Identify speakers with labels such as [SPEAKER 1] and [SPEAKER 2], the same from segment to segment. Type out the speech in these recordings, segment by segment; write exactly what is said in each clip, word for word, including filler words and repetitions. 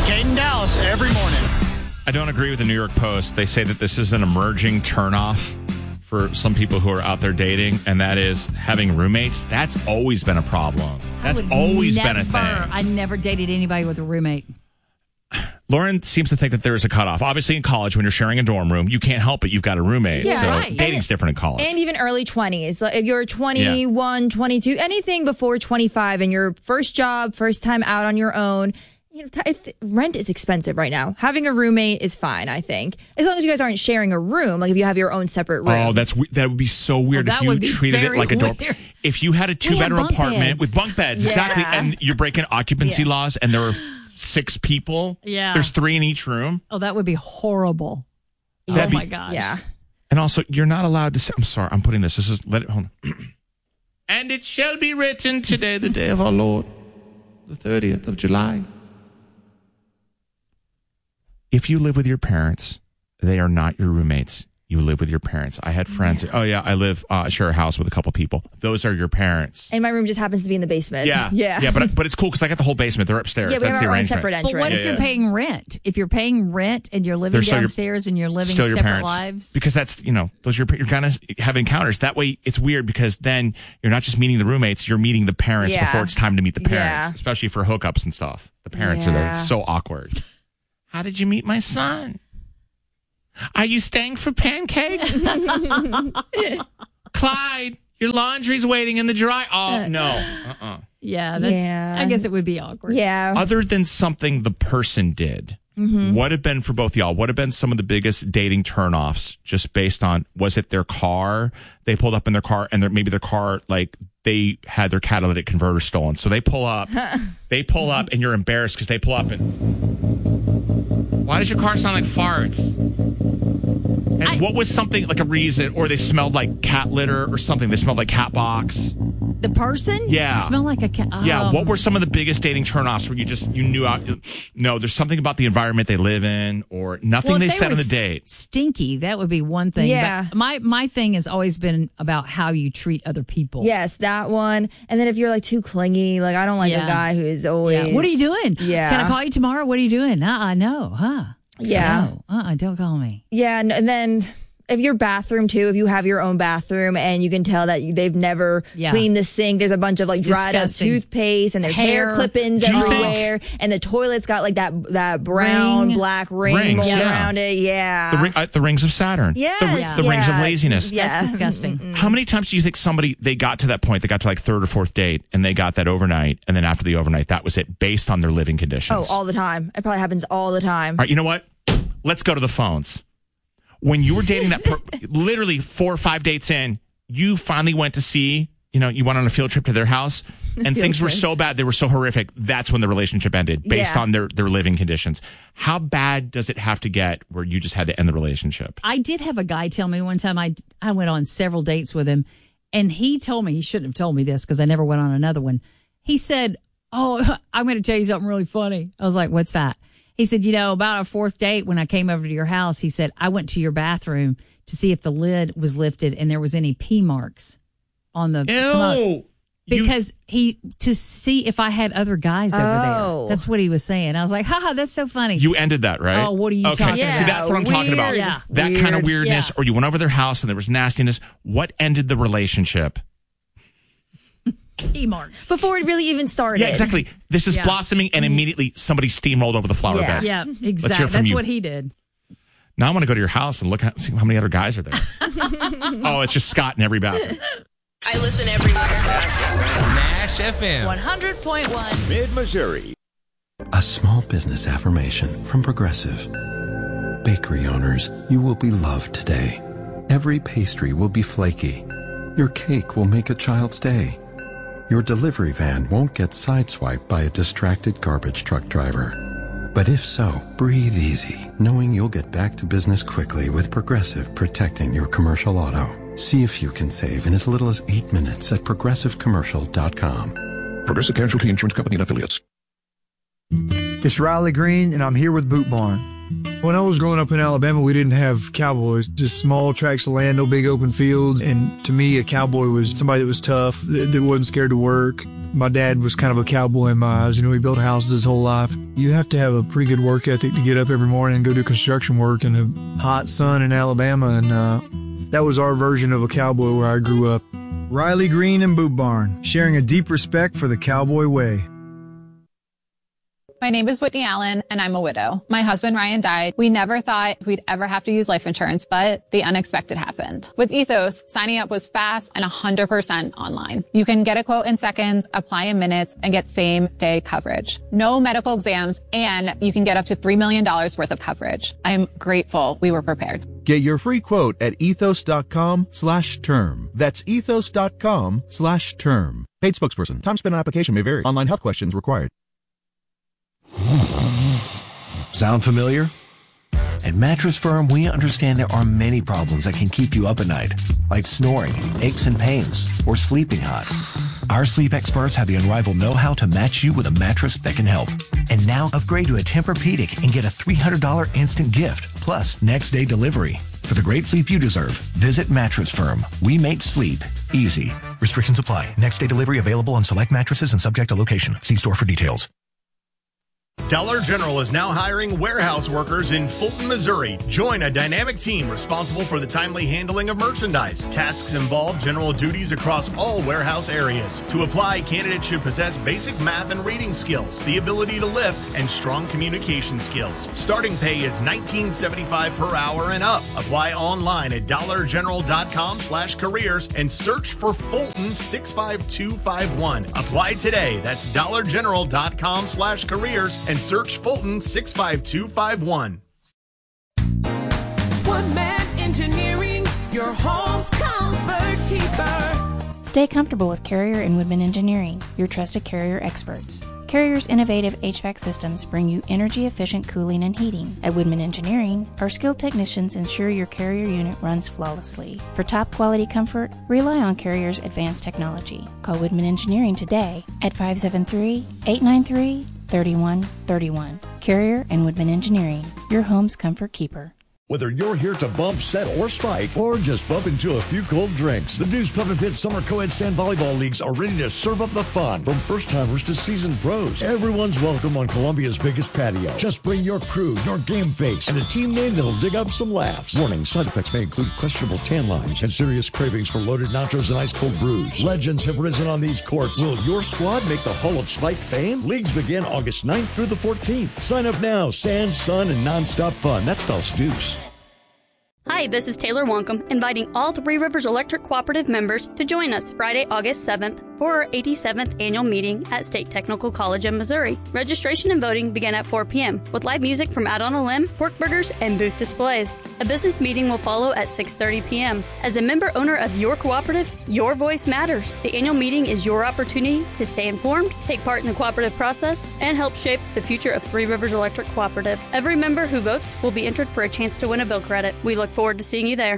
[SPEAKER 1] Kate and Dallas every morning.
[SPEAKER 2] I don't agree with the New York Post. They say that this is an emerging turnoff for some people who are out there dating, and that is having roommates. That's always been a problem. That's always
[SPEAKER 3] never,
[SPEAKER 2] been a thing.
[SPEAKER 3] I never dated anybody with a roommate.
[SPEAKER 2] Lauren seems to think that there is a cutoff. Obviously, in college, when you're sharing a dorm room, you can't help it. You've got a roommate.
[SPEAKER 4] Yeah,
[SPEAKER 2] so
[SPEAKER 3] right.
[SPEAKER 2] dating's different in college.
[SPEAKER 4] And even early twenties. Like if you're twenty-one, yeah. twenty-two, anything before twenty-five and your first job, first time out on your own, you know, t- rent is expensive right now. Having a roommate is fine, I think. As long as you guys aren't sharing a room, like if you have your own separate room.
[SPEAKER 2] Oh, that's that would be so weird
[SPEAKER 3] well,
[SPEAKER 2] if you treated it like a dorm.
[SPEAKER 3] Weird.
[SPEAKER 2] If you had a two-bedroom apartment
[SPEAKER 3] beds.
[SPEAKER 2] with bunk beds,
[SPEAKER 4] Yeah.
[SPEAKER 2] exactly, and you're breaking occupancy
[SPEAKER 4] Yeah.
[SPEAKER 2] laws, and there are six people.
[SPEAKER 3] Yeah.
[SPEAKER 2] There's three in each room.
[SPEAKER 3] Oh, that would be horrible.
[SPEAKER 2] That'd
[SPEAKER 3] oh,
[SPEAKER 2] be,
[SPEAKER 3] my gosh.
[SPEAKER 4] Yeah.
[SPEAKER 2] And also, you're not allowed to say, I'm sorry, I'm putting this. This is, let it, hold on. And it shall be written today, the day of our Lord, the thirtieth of July. If you live with your parents, they are not your roommates. You live with your parents. I had friends. Yeah. Oh, yeah, I live, uh, share a house with a couple people. Those are your parents.
[SPEAKER 4] And my room just happens to be in the basement.
[SPEAKER 2] Yeah.
[SPEAKER 4] Yeah.
[SPEAKER 2] Yeah, but but it's cool because I got the whole basement. They're upstairs.
[SPEAKER 4] Yeah, we
[SPEAKER 2] That's
[SPEAKER 4] have
[SPEAKER 2] the
[SPEAKER 4] our own
[SPEAKER 2] arrangement.
[SPEAKER 4] separate entrance.
[SPEAKER 3] But what if
[SPEAKER 2] Yeah,
[SPEAKER 3] you're
[SPEAKER 2] yeah.
[SPEAKER 3] paying rent? If you're paying rent and you're living
[SPEAKER 2] They're still your-
[SPEAKER 3] downstairs and you're living
[SPEAKER 2] Still your
[SPEAKER 3] separate
[SPEAKER 2] parents.
[SPEAKER 3] lives?
[SPEAKER 2] Because that's, you know, those are, you're going to have encounters. That way, it's weird because then you're not just meeting the roommates, you're meeting the parents
[SPEAKER 4] Yeah.
[SPEAKER 2] before it's time to meet the parents,
[SPEAKER 4] Yeah.
[SPEAKER 2] especially for hookups and stuff. The parents are there.
[SPEAKER 4] Yeah.
[SPEAKER 2] It's so awkward. How did you meet my son? Are you staying for pancakes? Clyde, your laundry's waiting in the dry. Oh, no. Uh-uh.
[SPEAKER 3] Yeah, that's,
[SPEAKER 4] Yeah.
[SPEAKER 3] I guess it would be awkward.
[SPEAKER 4] Yeah.
[SPEAKER 2] Other than something the person did,
[SPEAKER 4] Mm-hmm.
[SPEAKER 2] what have been for both y'all? What have been some of the biggest dating turnoffs just based on, was it their car? They pulled up in their car and their, maybe their car, like they had their catalytic converter stolen. So they pull up, they pull up and you're embarrassed because they pull up and, why does your car sound like farts? And
[SPEAKER 3] I,
[SPEAKER 2] what was something like a reason, or they smelled like cat litter or something? They smelled like cat box.
[SPEAKER 3] The person?
[SPEAKER 2] Yeah.
[SPEAKER 3] Smell like a cat. Um,
[SPEAKER 2] Yeah, what were some of the biggest dating turnoffs where you just, you knew out, no, there's something about the environment they live in or nothing
[SPEAKER 3] well,
[SPEAKER 2] they,
[SPEAKER 3] they
[SPEAKER 2] said on
[SPEAKER 3] were
[SPEAKER 2] the date.
[SPEAKER 3] Stinky, that would be one thing.
[SPEAKER 4] Yeah.
[SPEAKER 3] But my, my thing has always been about how you treat other people.
[SPEAKER 4] Yes, that one. And then if you're like too clingy, like I don't like
[SPEAKER 3] Yeah.
[SPEAKER 4] a guy who's always.
[SPEAKER 3] Yeah. What are you doing?
[SPEAKER 4] Yeah.
[SPEAKER 3] Can I call you tomorrow? What are you doing? Uh-uh, no, huh?
[SPEAKER 4] Yeah.
[SPEAKER 3] No, uh-uh, don't call me.
[SPEAKER 4] Yeah, and and then if your bathroom too, if you have your own bathroom and you can tell that you, they've never
[SPEAKER 3] Yeah.
[SPEAKER 4] cleaned the sink, there's a bunch of like
[SPEAKER 3] It's
[SPEAKER 4] dried up
[SPEAKER 3] disgusting.
[SPEAKER 4] toothpaste and there's hair,
[SPEAKER 3] Hair.
[SPEAKER 4] clippings
[SPEAKER 2] Do you
[SPEAKER 4] everywhere, and the toilet's got like that that brown
[SPEAKER 3] Ring.
[SPEAKER 4] black ring
[SPEAKER 2] Rings,
[SPEAKER 4] going
[SPEAKER 2] yeah.
[SPEAKER 4] around it. Yeah,
[SPEAKER 2] The, ring, uh, the rings of Saturn.
[SPEAKER 4] Yes,
[SPEAKER 2] The, ri-
[SPEAKER 4] yeah.
[SPEAKER 2] the rings of laziness.
[SPEAKER 4] Yeah.
[SPEAKER 3] That's disgusting.
[SPEAKER 2] How many times do you think somebody, they got to that point, they got to like third or fourth date and they got that overnight, and then after the overnight, that was it based on their living conditions?
[SPEAKER 4] Oh, all the time. It probably happens all the time.
[SPEAKER 2] All right, you know what? Let's go to the phones. When you were dating that, per- literally four or five dates in, you finally went to see, you know, you went on a field trip to their house, and things were so bad, they were so horrific. That's when the relationship ended, based
[SPEAKER 4] Yeah.
[SPEAKER 2] on their, their living conditions. How bad does it have to get where you just had to end the relationship?
[SPEAKER 3] I did have a guy tell me one time, I, I went on several dates with him, and he told me, he shouldn't have told me this because I never went on another one. He said, oh, I'm going to tell you something really funny. I was like, what's that? He said, you know, about our fourth date, when I came over to your house, he said, I went to your bathroom to see if the lid was lifted and there was any pee marks on the mug.
[SPEAKER 2] Ew.
[SPEAKER 3] Because he, to see if I had other guys over
[SPEAKER 4] Oh.
[SPEAKER 3] there. That's what he was saying. I was like, haha, that's so funny.
[SPEAKER 2] You ended that, right?
[SPEAKER 3] Oh, what are you
[SPEAKER 2] okay.
[SPEAKER 3] talking
[SPEAKER 2] See,
[SPEAKER 4] about?
[SPEAKER 2] that's what I'm talking about.
[SPEAKER 4] Weird.
[SPEAKER 3] Yeah.
[SPEAKER 2] That kind of
[SPEAKER 4] Weird.
[SPEAKER 2] weirdness,
[SPEAKER 3] Yeah.
[SPEAKER 2] or you went over their house and there was nastiness. What ended the relationship?
[SPEAKER 3] Pee marks.
[SPEAKER 4] Before it really even started.
[SPEAKER 2] Yeah, exactly. This is
[SPEAKER 3] Yeah.
[SPEAKER 2] blossoming, and immediately somebody steamrolled over the flower
[SPEAKER 4] Yeah.
[SPEAKER 2] bed.
[SPEAKER 3] Yeah,
[SPEAKER 2] hear
[SPEAKER 3] exactly.
[SPEAKER 2] from
[SPEAKER 3] That's
[SPEAKER 2] you.
[SPEAKER 3] what he did.
[SPEAKER 2] Now I want to go to your house and look at see how many other guys are there. Oh, it's just Scott in every bathroom.
[SPEAKER 5] I listen everywhere.
[SPEAKER 6] Nash F M.
[SPEAKER 5] one hundred point one.
[SPEAKER 6] Mid-Missouri.
[SPEAKER 7] A small business affirmation from Progressive. Bakery owners, you will be loved today. Every pastry will be flaky. Your cake will make a child's day. Your delivery van won't get sideswiped by a distracted garbage truck driver. But if so, breathe easy, knowing you'll get back to business quickly with Progressive protecting your commercial auto. See if you can save in as little as eight minutes at progressive commercial dot com.
[SPEAKER 8] Progressive Casualty Insurance Company and Affiliates.
[SPEAKER 9] It's Riley Green, and I'm here with Boot Barn. When I was growing up in Alabama, we didn't have cowboys, just small tracts of land, no big open fields. And to me, a cowboy was somebody that was tough, that, that wasn't scared to work. My dad was kind of a cowboy in my eyes. You know, he built houses his whole life. You have to have a pretty good work ethic to get up every morning and go do construction work in the hot sun in Alabama. And uh, that was our version of a cowboy where I grew up.
[SPEAKER 1] Riley Green and Boot Barn, sharing a deep respect for the cowboy way.
[SPEAKER 10] My name is Whitney Allen, and I'm a widow. My husband, Ryan, died. We never thought we'd ever have to use life insurance, but the unexpected happened. With Ethos, signing up was fast and one hundred percent online. You can get a quote in seconds, apply in minutes, and get same-day coverage. No medical exams, and you can get up to three million dollars worth of coverage. I'm grateful we were prepared.
[SPEAKER 11] Get your free quote at ethos.com slash term. That's ethos.com slash term. Paid spokesperson. Time spent on application may vary. Online health questions required.
[SPEAKER 12] Sound familiar? At Mattress Firm, we understand there are many problems that can keep you up at night, like snoring, aches and pains, or sleeping hot. Our sleep experts have the unrivaled know-how to match you with a mattress that can help. And now upgrade to a Tempur-Pedic and get a three hundred dollars instant gift, plus next-day delivery. For the great sleep you deserve, visit Mattress Firm. We make sleep easy. Restrictions apply. Next-day delivery available on select mattresses and subject to location. See store for details.
[SPEAKER 13] Dollar General is now hiring warehouse workers in Fulton, Missouri. Join a dynamic team responsible for the timely handling of merchandise. Tasks involve general duties across all warehouse areas. To apply, candidates should possess basic math and reading skills, the ability to lift, and strong communication skills. Starting pay is nineteen seventy-five per hour and up. Apply online at dollargeneral.com slash careers and search for Fulton six five two five one. Apply today. That's dollargeneral.com slash careers and search Fulton six five two five one.
[SPEAKER 14] Woodman Engineering, your home's comfort keeper.
[SPEAKER 15] Stay comfortable with Carrier and Woodman Engineering, your trusted Carrier experts. Carrier's innovative H V A C systems bring you energy-efficient cooling and heating. At Woodman Engineering, our skilled technicians ensure your Carrier unit runs flawlessly. For top-quality comfort, rely on Carrier's advanced technology. Call Woodman Engineering today at five seven three, eight nine three, three one three one. Carrier and Woodman Engineering, your home's comfort keeper.
[SPEAKER 16] Whether you're here to bump, set, or spike, or just bump into a few cold drinks, the Deuce Pub and Pit Summer Co-ed Sand Volleyball Leagues are ready to serve up the fun. From first-timers to seasoned pros, everyone's welcome on Columbia's biggest patio. Just bring your crew, your game face, and a team name that'll dig up some laughs. Warning, side effects may include questionable tan lines and serious cravings for loaded nachos and ice-cold brews. Legends have risen on these courts. Will your squad make the Hall of Spike fame? Leagues begin August ninth through the fourteenth. Sign up now. Sand, sun, and nonstop fun. That spells Deuce.
[SPEAKER 17] Hi, this is Taylor Wonkum, inviting all Three Rivers Electric Cooperative members to join us Friday, August seventh for our eighty-seventh annual meeting at State Technical College in Missouri. Registration and voting begin at four p.m. with live music from Out on a Limb, pork burgers, and booth displays. A business meeting will follow at six thirty p.m. As a member owner of your cooperative, your voice matters. The annual meeting is your opportunity to stay informed, take part in the cooperative process, and help shape the future of Three Rivers Electric Cooperative. Every member who votes will be entered for a chance to win a bill credit. We look forward to seeing you there.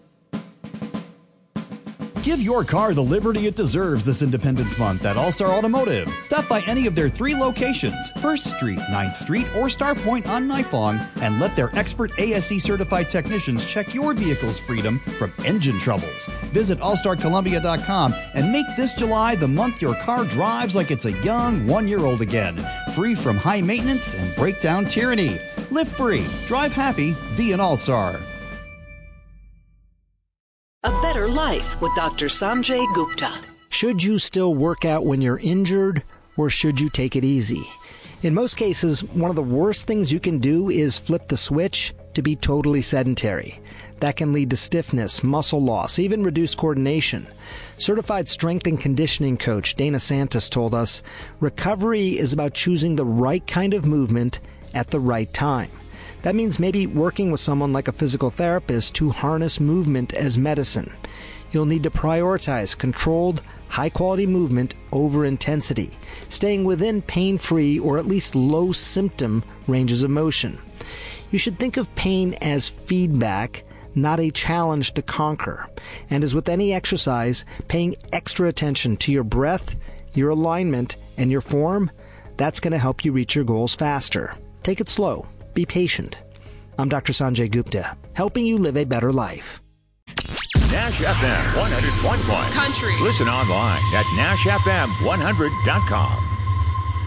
[SPEAKER 18] Give your car the liberty it deserves this Independence Month at All-Star Automotive. Stop by any of their three locations, first Street, ninth Street, or Star Point on Nifong, and let their expert A S E certified technicians check your vehicle's freedom from engine troubles. Visit all star columbia dot com and make this July the month your car drives like it's a young one-year-old again, free from high maintenance and breakdown tyranny. Live free, drive happy, be an All-Star.
[SPEAKER 19] A better life with Doctor Sanjay Gupta.
[SPEAKER 20] Should you still work out when you're injured, or should you take it easy? In most cases, one of the worst things you can do is flip the switch to be totally sedentary. That can lead to stiffness, muscle loss, even reduced coordination. Certified strength and conditioning coach Dana Santos told us, recovery is about choosing the right kind of movement at the right time. That means maybe working with someone like a physical therapist to harness movement as medicine. You'll need to prioritize controlled, high-quality movement over intensity, staying within pain-free or at least low-symptom ranges of motion. You should think of pain as feedback, not a challenge to conquer. And as with any exercise, paying extra attention to your breath, your alignment, and your form, that's going to help you reach your goals faster. Take it slow. Be patient. I'm Doctor Sanjay Gupta, helping you live a better life.
[SPEAKER 21] Nash F M one hundred point one.
[SPEAKER 5] Country.
[SPEAKER 21] Listen online at nash f m one hundred dot com.